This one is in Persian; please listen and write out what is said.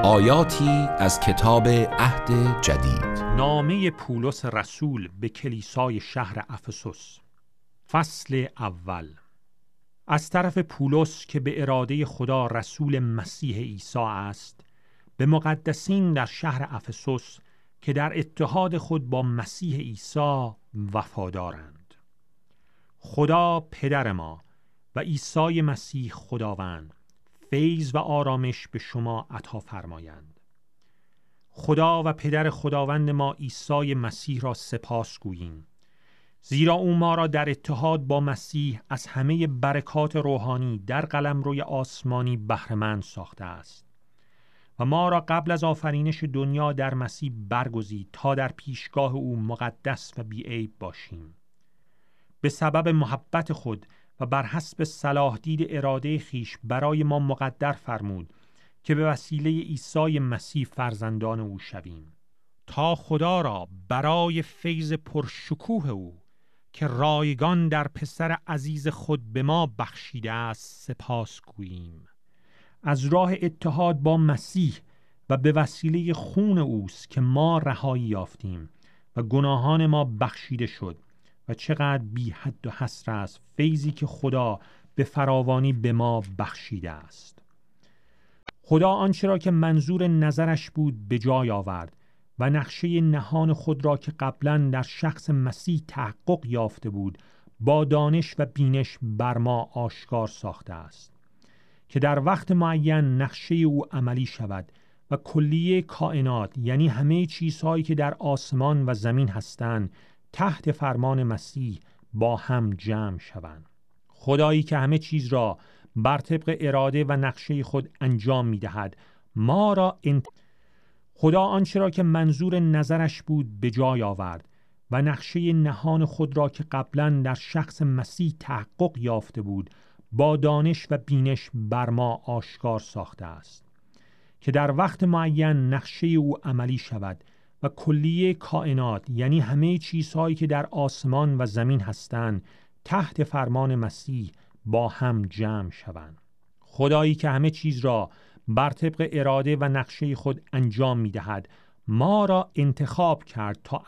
آیاتی از کتاب عهد جدید. نامه پولس رسول به کلیسای شهر افسوس. فصل اول. از طرف پولس که به اراده خدا رسول مسیح عیسی است، به مقدسین در شهر افسوس که در اتحاد خود با مسیح عیسی وفادارند. خدا پدر ما و عیسی مسیح خداوند فیض و آرامش به شما عطا فرمایند. خدا و پدر خداوند ما عیسی مسیح را سپاس گوییم، زیرا او ما را در اتحاد با مسیح از همه برکات روحانی در قلمروی آسمانی بهره‌مند ساخته است و ما را قبل از آفرینش دنیا در مسیح برگزید تا در پیشگاه او مقدس و بی‌عیب باشیم. به سبب محبت خود و بر حسب صلاح دید اراده خیش برای ما مقدر فرمود که به وسیله عیسی مسیح فرزندان او شویم، تا خدا را برای فیض پرشکوه او که رایگان در پسر عزیز خود به ما بخشیده است سپاس گوییم. از راه اتحاد با مسیح و به وسیله خون اوست که ما رهایی یافتیم و گناهان ما بخشیده شد و چقدر بی حد و حصر است فیضی که خدا به فراوانی به ما بخشیده است. خدا آنچه را که منظور نظرش بود به جای آورد و نقشه نهان خود را که قبلا در شخص مسیح تحقق یافته بود با دانش و بینش بر ما آشکار ساخته است که در وقت معین نقشه او عملی شود و کلیه کائنات، یعنی همه چیزهایی که در آسمان و زمین هستند، تحت فرمان مسیح با هم جمع شوند. خدایی که همه چیز را بر طبق اراده و نقشه خود انجام می دهد ما را خدا آنچه را که منظور نظرش بود به جای آورد و نقشه نهان خود را که قبلا در شخص مسیح تحقق یافته بود با دانش و بینش بر ما آشکار ساخته است که در وقت معین نقشه او عملی شود و کلیه کائنات، یعنی همه چیزهایی که در آسمان و زمین هستند، تحت فرمان مسیح با هم جمع شوند. خدایی که همه چیز را بر طبق اراده و نقشه خود انجام می دهد ما را انتخاب کرد تا